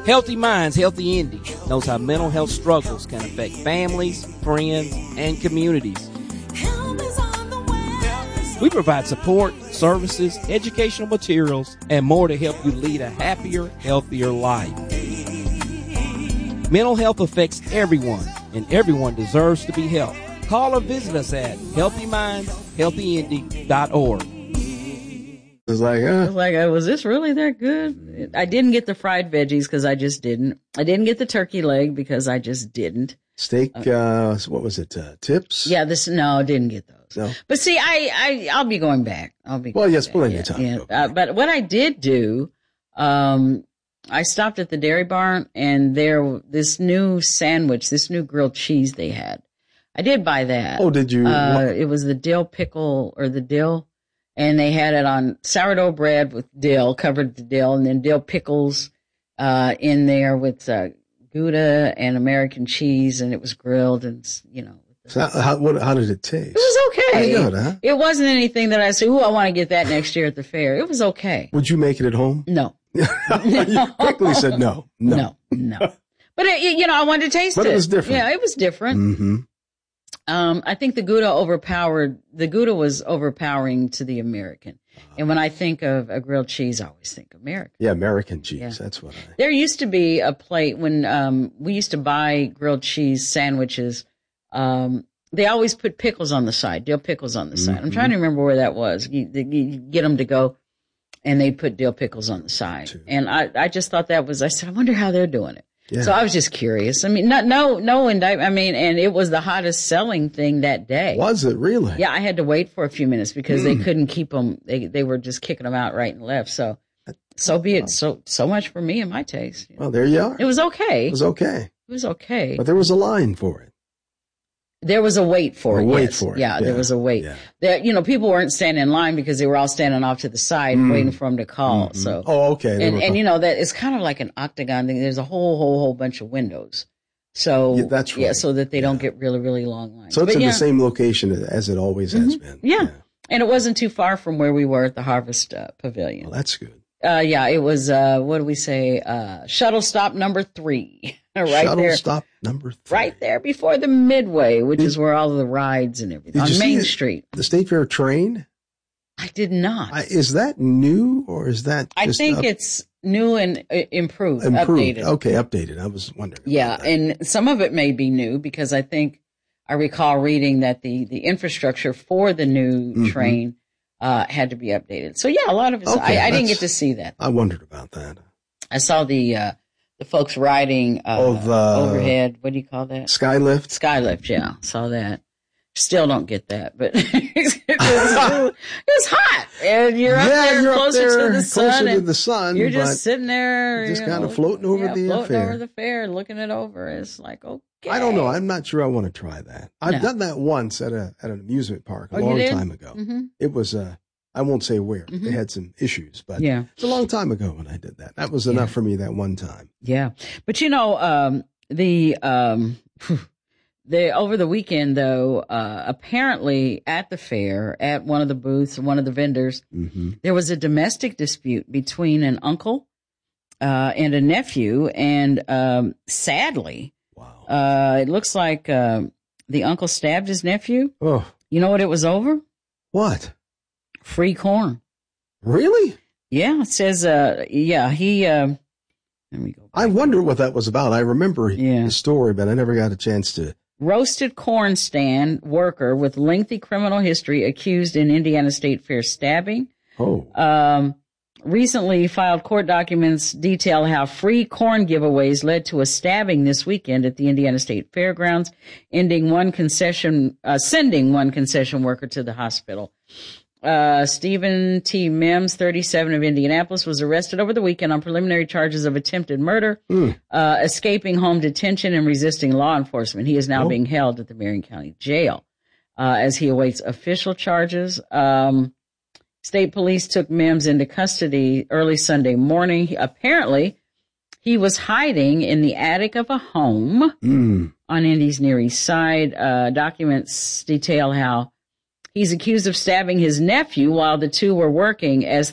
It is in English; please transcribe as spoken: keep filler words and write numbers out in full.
Healthy Minds, Healthy Indy knows how mental health struggles can affect families, friends, and communities. We provide support, services, educational materials, and more to help you lead a happier, healthier life. Mental health affects everyone, and everyone deserves to be helped. Call or visit us at healthy minds healthy indy dot org. It's like, uh, I was like, was this really that good? I didn't get the fried veggies because I just didn't. I didn't get the turkey leg because I just didn't. Steak, uh, what was it, uh, tips? Yeah, this, no, I didn't get those. No. But see, I, I, I'll be going back. I'll be Well, going yes, back. plenty yeah, of time. Yeah. Uh, but what I did do, um, I stopped at the Dairy Barn and there, this new sandwich, this new grilled cheese they had. I did buy that. Oh, did you? Uh, it was the dill pickle or the dill. And they had it on sourdough bread with dill, covered the dill, and then dill pickles, uh, in there with, uh, Gouda and American cheese, and it was grilled and, you know. So how, how, what, how did it taste? It was okay. Pretty good, huh? It wasn't anything that I said, ooh, I want to get that next year at the fair. It was okay. Would you make it at home? No. You quickly said no. No. No, no. But, it, you know, I wanted to taste but it. But it was different. Yeah, it was different. Mm-hmm. Um, I think the Gouda overpowered, the Gouda was overpowering to the American. And when I think of a grilled cheese, I always think American. Yeah, American cheese. Yeah. That's what I. There used to be a plate when um, we used to buy grilled cheese sandwiches. Um, they always put pickles on the side, dill pickles on the side. Mm-hmm. I'm trying to remember where that was. You, you get them to go, and they put dill pickles on the side. Too. And I, I just thought that was. I said, I wonder how they're doing it. Yeah. So I was just curious. I mean, not, no, no indictment. I mean, and it was the hottest selling thing that day. Was it really? Yeah, I had to wait for a few minutes because mm. they couldn't keep them. They they were just kicking them out right and left. So, so be it. So so much for me and my taste. Well, there you are. It was okay. It was okay. It was okay. But there was a line for it. There was a wait for a it. Wait yes. for it. Yeah, yeah, there was a wait. Yeah. There, you know, people weren't standing in line because they were all standing off to the side mm. waiting for them to call. Mm-hmm. So, oh, okay. And and you know that it's kind of like an octagon thing. There's a whole whole whole bunch of windows. So yeah, that's right. Yeah, so that they yeah. don't get really really long lines. So it's but in yeah. the same location as it always mm-hmm. has been. Yeah. yeah, and it wasn't too far from where we were at the Harvest uh, Pavilion. Well, that's good. Uh, yeah, it was. Uh, what do we say? Uh, shuttle stop number three, right shuttle there. stop number three, right there before the Midway, which did, is where all of the rides and everything on Main the, Street. The State Fair train. I did not. I, is that new or is that? I just think up, it's new and uh, improved, improved. updated. Okay, updated. I was wondering. Yeah, and some of it may be new because I think I recall reading that the the infrastructure for the new mm-hmm. train uh had to be updated. So yeah, a lot of it. Okay, I, I didn't get to see that. I wondered about that. I saw the uh the folks riding uh oh, the overhead. What do you call that? Skylift. Skylift. Yeah, saw that. Still don't get that, but it, was, it was hot, and you're up yeah, there you're closer up there, to the sun. Closer and to the sun. You're just sitting there, just you kind know, of floating over yeah, the floating fair. over the fair, looking it over. It's like, okay. I don't know. I'm not sure I want to try that. I've no. done that once at a at an amusement park a oh, long you did? time ago. Mm-hmm. It was uh I won't say where. Mm-hmm. They had some issues, but yeah. it's a long time ago when I did that. That was enough yeah. for me that one time. Yeah. But you know, um, the, um, the, over the weekend though, uh, apparently at the fair, at one of the booths, one of the vendors, mm-hmm. there was a domestic dispute between an uncle, uh, and a nephew. And, um, sadly, wow. uh, it looks like, uh, the uncle stabbed his nephew. Oh, you know what it was over? What? Free corn. Really? Yeah, it says, uh, yeah, he, uh, let me go. I wonder what that was about. I remember yeah. the story, but I never got a chance to. Roasted corn stand worker with lengthy criminal history accused in Indiana State Fair stabbing. Oh. Um, recently filed court documents detail how free corn giveaways led to a stabbing this weekend at the Indiana State Fairgrounds, ending one concession, uh, sending one concession worker to the hospital. Uh, Stephen T. Mims, thirty-seven, of Indianapolis, was arrested over the weekend on preliminary charges of attempted murder, mm. uh, escaping home detention, and resisting law enforcement. He is now oh. being held at the Marion County Jail uh, as he awaits official charges. Um, state police took Mims into custody early Sunday morning. He, apparently, he was hiding in the attic of a home mm. on Indy's Near East Side. Uh, documents detail how he's accused of stabbing his nephew while the two were working as